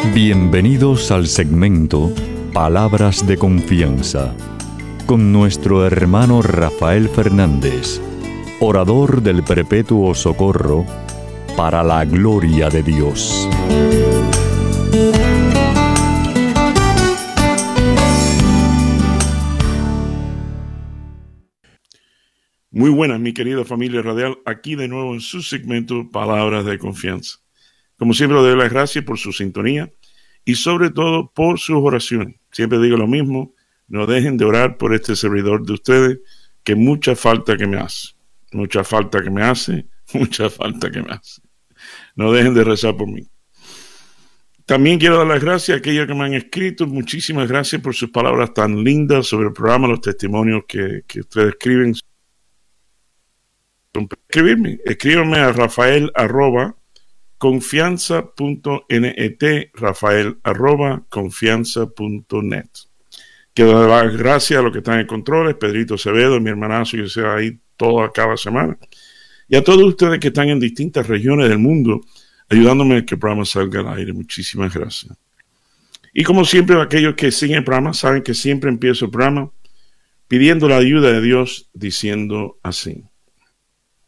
Bienvenidos al segmento Palabras de Confianza, con nuestro hermano Rafael Fernández, orador del Perpetuo Socorro, para la gloria de Dios. Muy buenas, mi querida familia radial, aquí de nuevo en su segmento Palabras de Confianza. Como siempre, le doy las gracias por su sintonía y sobre todo por sus oraciones. Siempre digo lo mismo, no dejen de orar por este servidor de ustedes, que mucha falta que me hace. Mucha falta que me hace, mucha falta que me hace. No dejen de rezar por mí. También quiero dar las gracias a aquellos que me han escrito. Muchísimas gracias por sus palabras tan lindas sobre el programa, los testimonios que ustedes escriben. Escríbanme a rafael@confianza.net, rafael@confianza.net. Quiero dar las gracias a los que están en controles, Pedrito Acevedo, mi hermanazo, que sea ahí cada semana, y a todos ustedes que están en distintas regiones del mundo, ayudándome a que el programa salga al aire. Muchísimas gracias. Y como siempre, aquellos que siguen el programa saben que siempre empiezo el programa pidiendo la ayuda de Dios, diciendo así: